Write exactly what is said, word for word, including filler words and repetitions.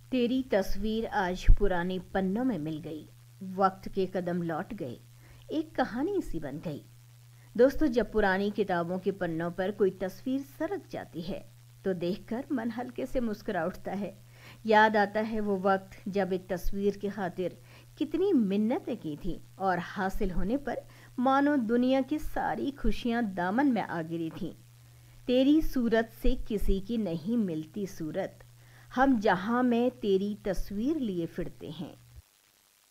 तेरी तस्वीर आज पुराने पन्नों में मिल गई, वक्त के कदम लौट गए, एक कहानी सी बन गई। दोस्तों, जब पुरानी किताबों के पन्नों पर कोई तस्वीर सरक जाती है तो देखकर मन हल्के से मुस्कुरा उठता है। याद आता है वो वक्त जब एक तस्वीर की खातिर कितनी मिन्नतें की थी और हासिल होने पर मानो दुनिया की सारी खुशियां दामन में आ गिरी थीं। तेरी सूरत से किसी की नहीं मिलती सूरत, हम जहां में तेरी तस्वीर लिए फिरते हैं।